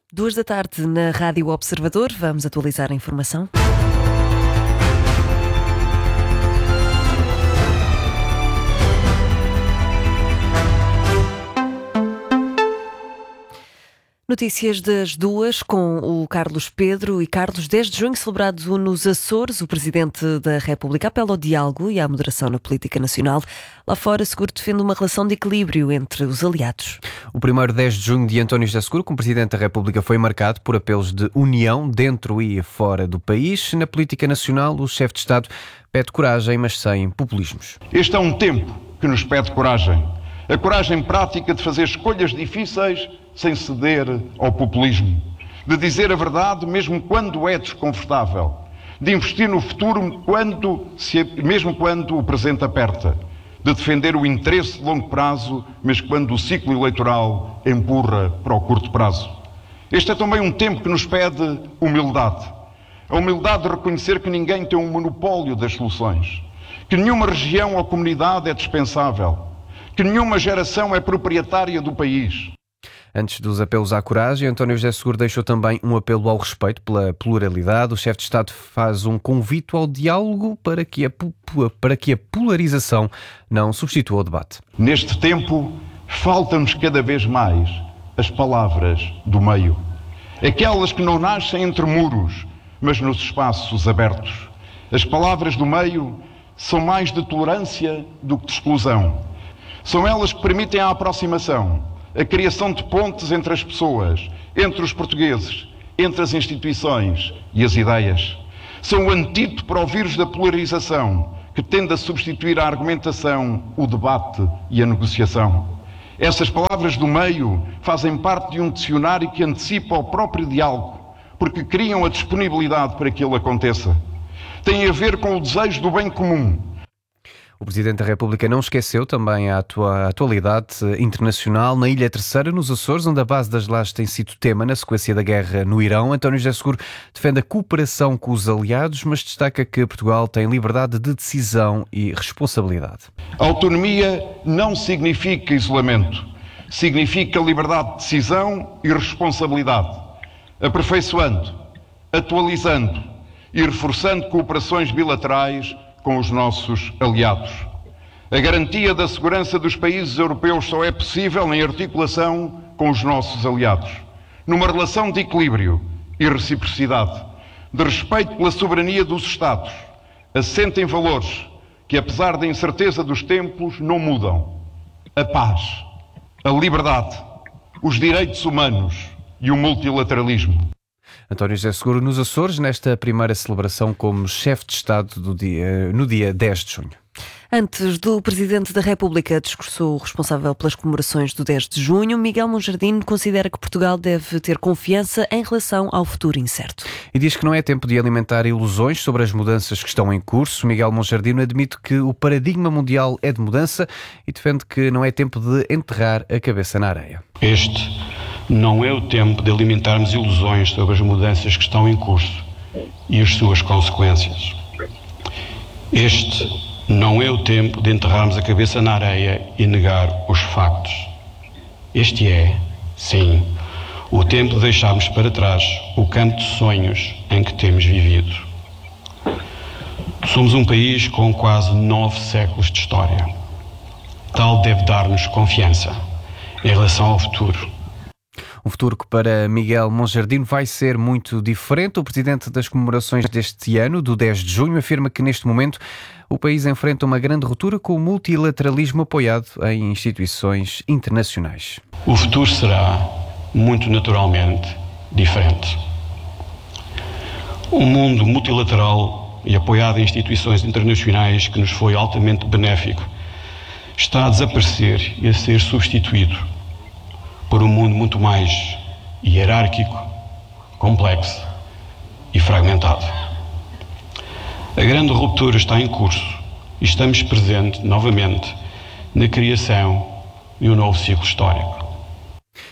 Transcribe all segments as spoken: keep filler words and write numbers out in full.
Duas da tarde na Rádio Observador, vamos atualizar a informação. Notícias das duas com o Carlos Pedro. E Carlos, dez de junho, celebrado nos Açores, o Presidente da República apela ao diálogo e à moderação na política nacional. Lá fora, Seguro defende uma relação de equilíbrio entre os aliados. O primeiro dez de junho de António José Seguro, como Presidente da República, foi marcado por apelos de união dentro e fora do país. Na política nacional, o chefe de Estado pede coragem, mas sem populismos. Este é um tempo que nos pede coragem. A coragem prática de fazer escolhas difíceis sem ceder ao populismo, de dizer a verdade mesmo quando é desconfortável, de investir no futuro quando, se, mesmo quando o presente aperta, de defender o interesse de longo prazo, mas quando o ciclo eleitoral empurra para o curto prazo. Este é também um tempo que nos pede humildade. A humildade de reconhecer que ninguém tem um monopólio das soluções, que nenhuma região ou comunidade é dispensável, que nenhuma geração é proprietária do país. Antes dos apelos à coragem, António José Seguro deixou também um apelo ao respeito pela pluralidade. O chefe de Estado faz um convite ao diálogo para que a, para que a polarização não substitua o debate. Neste tempo, faltam-nos cada vez mais as palavras do meio. Aquelas que não nascem entre muros, mas nos espaços abertos. As palavras do meio são mais de tolerância do que de exclusão. São elas que permitem a aproximação, a criação de pontes entre as pessoas, entre os portugueses, entre as instituições e as ideias. São o antídoto para o vírus da polarização, que tende a substituir a argumentação, o debate e a negociação. Essas palavras do meio fazem parte de um dicionário que antecipa o próprio diálogo, porque criam a disponibilidade para que ele aconteça. Têm a ver com o desejo do bem comum. O Presidente da República não esqueceu também a atua- atualidade internacional na Ilha Terceira, nos Açores, onde a base das lajes tem sido tema na sequência da guerra no Irão. António José Seguro defende a cooperação com os aliados, mas destaca que Portugal tem liberdade de decisão e responsabilidade. Autonomia não significa isolamento, significa liberdade de decisão e responsabilidade, aperfeiçoando, atualizando e reforçando cooperações bilaterais com os nossos aliados. A garantia da segurança dos países europeus só é possível em articulação com os nossos aliados, numa relação de equilíbrio e reciprocidade, de respeito pela soberania dos Estados, assente em valores que, apesar da incerteza dos tempos, não mudam: a paz, a liberdade, os direitos humanos e o multilateralismo. António José Seguro nos Açores, nesta primeira celebração como chefe de Estado do dia, no dia dez de junho. Antes do Presidente da República, discursou o responsável pelas comemorações do dez de junho. Miguel Monjardim considera que Portugal deve ter confiança em relação ao futuro incerto. E diz que não é tempo de alimentar ilusões sobre as mudanças que estão em curso. Miguel Monjardim admite que o paradigma mundial é de mudança e defende que não é tempo de enterrar a cabeça na areia. Este não é o tempo de alimentarmos ilusões sobre as mudanças que estão em curso e as suas consequências. Este não é o tempo de enterrarmos a cabeça na areia e negar os factos. Este é, sim, o tempo de deixarmos para trás o campo de sonhos em que temos vivido. Somos um país com quase nove séculos de história. Tal deve dar-nos confiança em relação ao futuro. Um futuro que para Miguel Monjardim vai ser muito diferente. O Presidente das comemorações deste ano, do dez de junho, afirma que neste momento o país enfrenta uma grande ruptura com o multilateralismo apoiado em instituições internacionais. O futuro será, muito naturalmente, diferente. Um mundo multilateral e apoiado em instituições internacionais que nos foi altamente benéfico está a desaparecer e a ser substituído por um mundo muito mais hierárquico, complexo e fragmentado. A grande ruptura está em curso e estamos presentes novamente na criação de um novo ciclo histórico.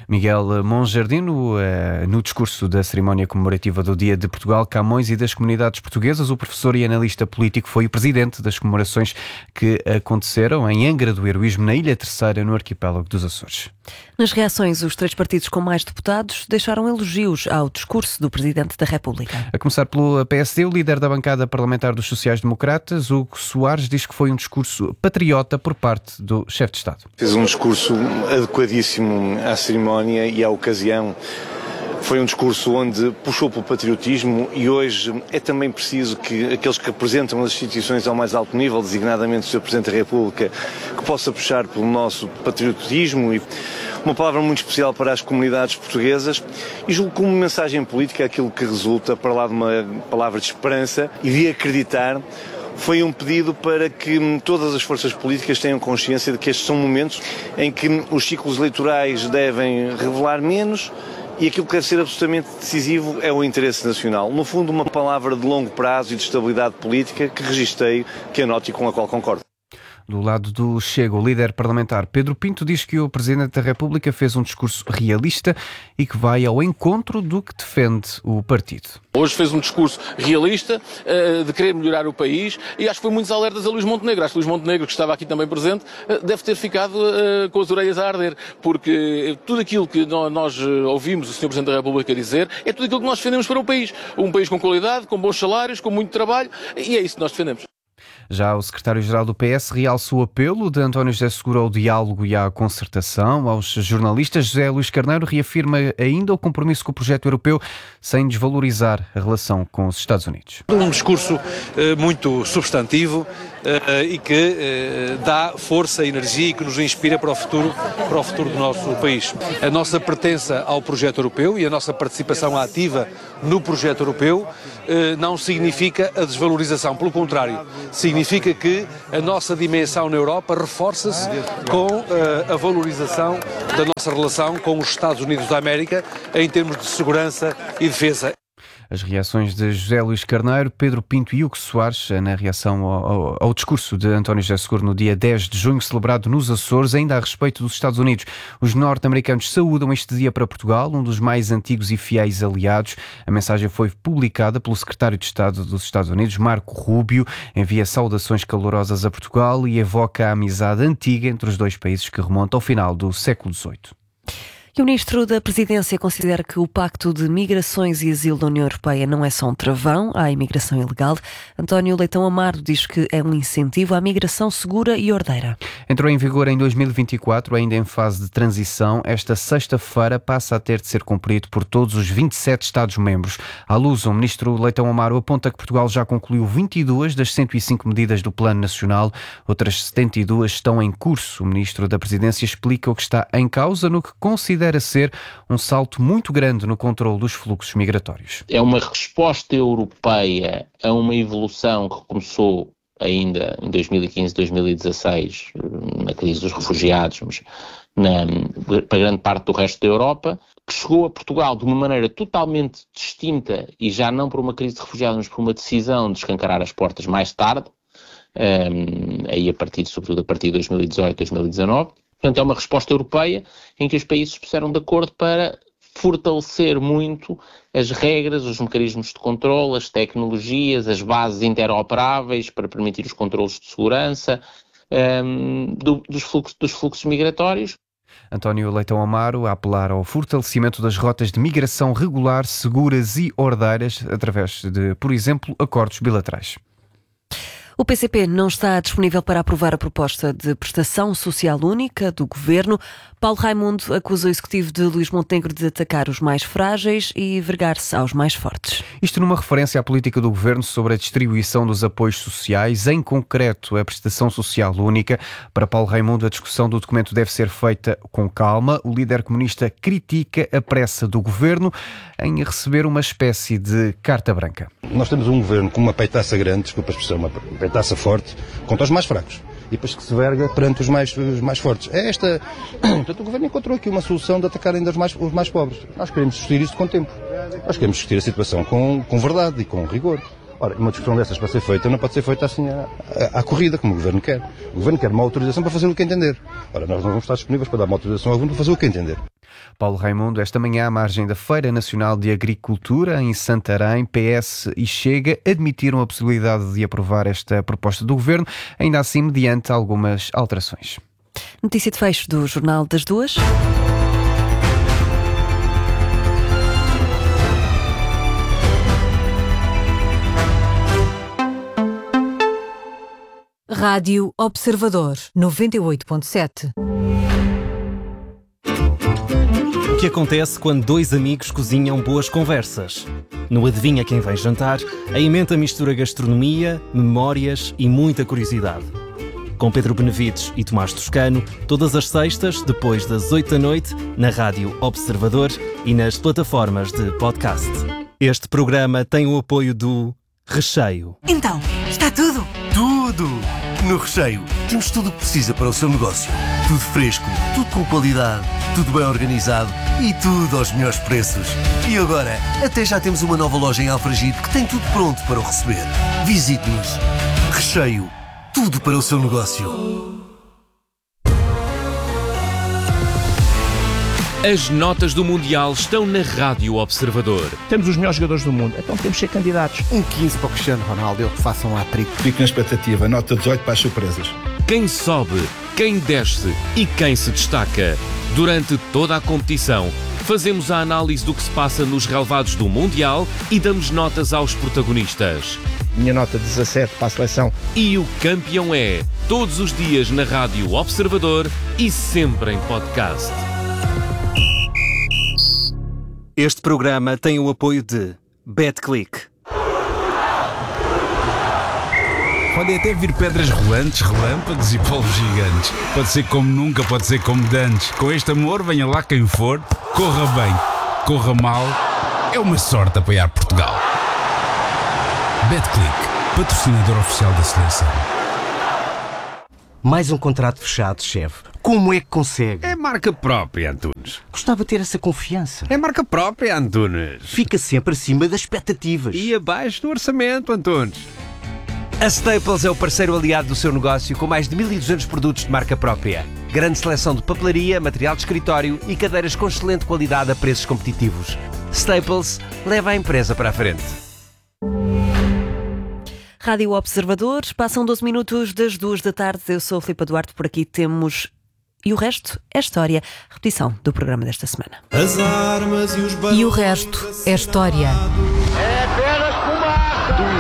Miguel Monjardim, no, no discurso da cerimónia comemorativa do Dia de Portugal, Camões e das comunidades portuguesas, o professor e analista político foi o presidente das comemorações que aconteceram em Angra do Heroísmo, na Ilha Terceira, no arquipélago dos Açores. Nas reações, os três partidos com mais deputados deixaram elogios ao discurso do Presidente da República. A começar pelo P S D, o líder da bancada parlamentar dos sociais-democratas, Hugo Soares, diz que foi um discurso patriota por parte do chefe de Estado. Fez um discurso adequadíssimo à cerimónia e à ocasião. Foi um discurso onde puxou pelo patriotismo e hoje é também preciso que aqueles que representam as instituições ao mais alto nível, designadamente o senhor Presidente da República, que possa puxar pelo nosso patriotismo. E uma palavra muito especial para as comunidades portuguesas e julgo como mensagem política aquilo que resulta para lá de uma palavra de esperança e de acreditar. Foi um pedido para que todas as forças políticas tenham consciência de que estes são momentos em que os ciclos eleitorais devem revelar menos e aquilo que deve ser absolutamente decisivo é o interesse nacional. No fundo, uma palavra de longo prazo e de estabilidade política que registrei, que anoto e com a qual concordo. Do lado do Chega, o líder parlamentar Pedro Pinto diz que o Presidente da República fez um discurso realista e que vai ao encontro do que defende o partido. Hoje fez um discurso realista uh, de querer melhorar o país e acho que foi muitos alertas a Luís Montenegro. Acho que Luís Montenegro, que estava aqui também presente, uh, deve ter ficado uh, com as orelhas a arder, porque tudo aquilo que nós ouvimos o senhor Presidente da República dizer é tudo aquilo que nós defendemos para o país. Um país com qualidade, com bons salários, com muito trabalho, e é isso que nós defendemos. Já o secretário-geral do P S realça o apelo de António José Seguro ao diálogo e à concertação. Aos jornalistas, José Luís Carneiro reafirma ainda o compromisso com o projeto europeu, sem desvalorizar a relação com os Estados Unidos. Um discurso uh, muito substantivo uh, e que uh, dá força, energia e que nos inspira para o futuro, para o futuro do nosso país. A nossa pertença ao projeto europeu e a nossa participação ativa no projeto europeu uh, não significa a desvalorização, pelo contrário, significa que a nossa dimensão na Europa reforça-se com uh, a valorização da nossa relação com os Estados Unidos da América em termos de segurança e defesa. As reações de José Luís Carneiro, Pedro Pinto e Hugo Soares na reação ao, ao, ao discurso de António José Seguro no dia dez de junho, celebrado nos Açores, ainda a respeito dos Estados Unidos. Os norte-americanos saúdam este dia para Portugal, um dos mais antigos e fiéis aliados. A mensagem foi publicada pelo secretário de Estado dos Estados Unidos, Marco Rubio, envia saudações calorosas a Portugal e evoca a amizade antiga entre os dois países que remonta ao final do século dezoito. E o Ministro da Presidência considera que o Pacto de Migrações e Asilo da União Europeia não é só um travão à imigração ilegal. António Leitão Amaro diz que é um incentivo à migração segura e ordeira. Entrou em vigor em dois mil e vinte e quatro, ainda em fase de transição. Esta sexta-feira passa a ter de ser cumprido por todos os vinte e sete Estados-membros. À luz, o Ministro Leitão Amaro aponta que Portugal já concluiu vinte e duas das cento e cinco medidas do Plano Nacional. Outras setenta e duas estão em curso. O Ministro da Presidência explica o que está em causa no que considera a ser um salto muito grande no controle dos fluxos migratórios. É uma resposta europeia a uma evolução que começou ainda em dois mil e quinze, dois mil e dezasseis, na crise dos refugiados, mas na, para grande parte do resto da Europa, que chegou a Portugal de uma maneira totalmente distinta e já não por uma crise de refugiados, mas por uma decisão de escancarar as portas mais tarde, um, aí a partir, sobretudo a partir de dois mil e dezoito, dois mil e dezanove. Portanto, é uma resposta europeia em que os países se puseram de acordo para fortalecer muito as regras, os mecanismos de controle, as tecnologias, as bases interoperáveis para permitir os controles de segurança um, do, dos, fluxos, dos fluxos migratórios. António Leitão Amaro a apelar ao fortalecimento das rotas de migração regular, seguras e ordeiras através de, por exemplo, acordos bilaterais. O P C P não está disponível para aprovar a proposta de prestação social única do Governo. Paulo Raimundo acusa o Executivo de Luís Montenegro de atacar os mais frágeis e vergar-se aos mais fortes. Isto numa referência à política do Governo sobre a distribuição dos apoios sociais, em concreto a prestação social única. Para Paulo Raimundo, a discussão do documento deve ser feita com calma. O líder comunista critica a pressa do Governo em receber uma espécie de carta branca. Nós temos um Governo com uma peitaça grande, desculpa a expressão, uma peitaça forte, contra os mais fracos. E depois que se verga perante os mais, os mais fortes. É esta... Portanto, o Governo encontrou aqui uma solução de atacar ainda os mais, os mais pobres. Nós queremos discutir isto com tempo. Nós queremos discutir a situação com, com verdade e com rigor. Ora, uma discussão dessas para ser feita não pode ser feita assim à, à, à corrida, como o Governo quer. O Governo quer uma autorização para fazer o que entender. Ora, nós não vamos estar disponíveis para dar uma autorização ao Governo para fazer o que entender. Paulo Raimundo, esta manhã, à margem da Feira Nacional de Agricultura, em Santarém, P S e Chega admitiram a possibilidade de aprovar esta proposta do Governo, ainda assim mediante algumas alterações. Notícia de fecho do Jornal das Duas. Rádio Observador, noventa e oito ponto sete. O que acontece quando dois amigos cozinham boas conversas? No Adivinha Quem Vem Jantar, a emenda mistura gastronomia, memórias e muita curiosidade. Com Pedro Benevides e Tomás Toscano, todas as sextas, depois das oito da noite, na Rádio Observador e nas plataformas de podcast. Este programa tem o apoio do Recheio. Então, está tudo? Tudo! No Recheio temos tudo o que precisa para o seu negócio. Tudo fresco, tudo com qualidade, tudo bem organizado e tudo aos melhores preços. E agora, até já temos uma nova loja em Alfragide que tem tudo pronto para o receber. Visite-nos. Recheio, tudo para o seu negócio. As notas do Mundial estão na Rádio Observador. Temos os melhores jogadores do mundo, então temos que ser candidatos. Um quinze para o Cristiano Ronaldo, eu que faço um hat-trick. Fico na expectativa, nota dezoito para as surpresas. Quem sobe, quem desce e quem se destaca. Durante toda a competição, fazemos a análise do que se passa nos relevados do Mundial e damos notas aos protagonistas. Minha nota dezassete para a seleção. E o campeão é, todos os dias na Rádio Observador e sempre em podcast. Este programa tem o apoio de BetClick. Podem até vir pedras rolantes, relâmpagos e polvos gigantes. Pode ser como nunca, pode ser como dantes. Com este amor, venha lá quem for, corra bem, corra mal. É uma sorte apoiar Portugal. BetClick, patrocinador oficial da seleção. Mais um contrato fechado, chefe. Como é que consegue? É marca própria, Antunes. Gostava de ter essa confiança. É marca própria, Antunes. Fica sempre acima das expectativas. E abaixo do orçamento, Antunes. A Staples é o parceiro aliado do seu negócio com mais de mil e duzentos produtos de marca própria. Grande seleção de papelaria, material de escritório e cadeiras com excelente qualidade a preços competitivos. Staples leva a empresa para a frente. Rádio Observador, passam doze minutos das duas da tarde. Eu sou a Filipa Duarte, por aqui temos... E o resto é história. Repetição do programa desta semana. As armas e os balões. E o resto é história. É